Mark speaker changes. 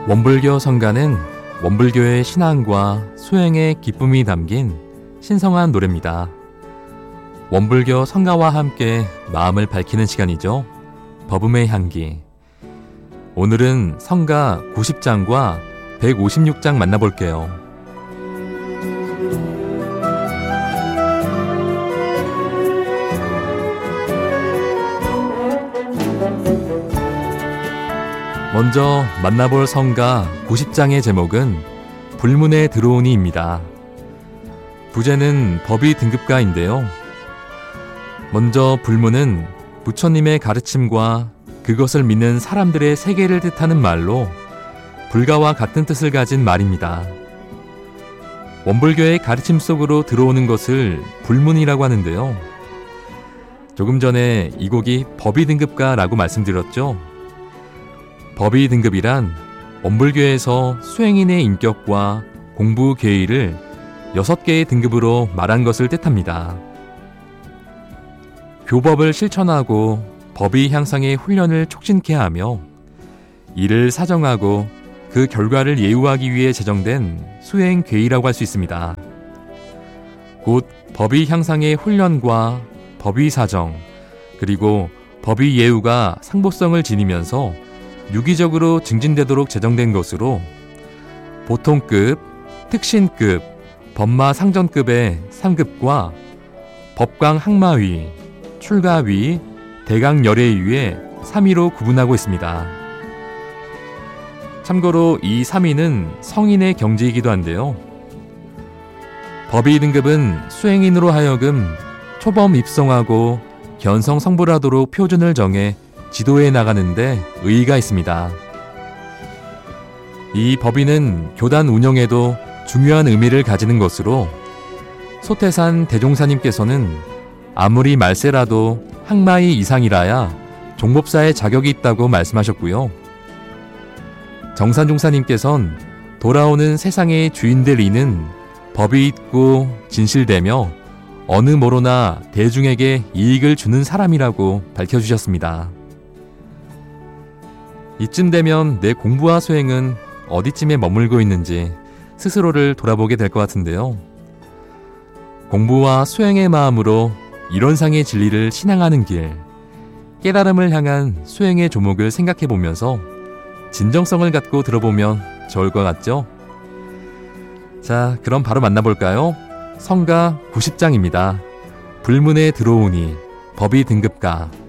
Speaker 1: 원불교 성가는 원불교의 신앙과 수행의 기쁨이 담긴 신성한 노래입니다. 원불교 성가와 함께 마음을 밝히는 시간이죠. 법음의 향기. 오늘은 성가 90장과 156장 만나볼게요. 먼저 만나볼 성가 90장의 제목은 불문에 들어오니입니다. 부제는 법의 등급가인데요. 먼저 불문은 부처님의 가르침과 그것을 믿는 사람들의 세계를 뜻하는 말로 불가와 같은 뜻을 가진 말입니다. 원불교의 가르침 속으로 들어오는 것을 불문이라고 하는데요. 조금 전에 이 곡이 법의 등급가라고 말씀드렸죠. 법의 등급이란 원불교에서 수행인의 인격과 공부 계의를 6개의 등급으로 말한 것을 뜻합니다. 교법을 실천하고 법의 향상의 훈련을 촉진케 하며 이를 사정하고 그 결과를 예우하기 위해 제정된 수행 계의라고 할 수 있습니다. 곧 법의 향상의 훈련과 법의 사정, 그리고 법의 예우가 상보성을 지니면서 유기적으로 증진되도록 제정된 것으로 보통급, 특신급, 법마상전급의 3급과 법강 항마위, 출가위, 대강열애위의 3위로 구분하고 있습니다. 참고로 이 3위는 성인의 경지이기도 한데요. 법의 등급은 수행인으로 하여금 초범 입성하고 견성 성불하도록 표준을 정해 지도해 나가는데 의의가 있습니다. 이 법의는 교단 운영에도 중요한 의미를 가지는 것으로 소태산 대종사님께서는 아무리 말세라도 항마이 이상이라야 종법사의 자격이 있다고 말씀하셨고요. 정산종사님께서는 돌아오는 세상의 주인들 이는 법이 있고 진실되며 어느 모로나 대중에게 이익을 주는 사람이라고 밝혀주셨습니다. 이쯤 되면 내 공부와 수행은 어디쯤에 머물고 있는지 스스로를 돌아보게 될 것 같은데요. 공부와 수행의 마음으로 이론상의 진리를 신앙하는 길, 깨달음을 향한 수행의 조목을 생각해 보면서 진정성을 갖고 들어보면 좋을 것 같죠? 자, 그럼 바로 만나볼까요? 성가 90장입니다. 불문에 들어오니 법의 등급가.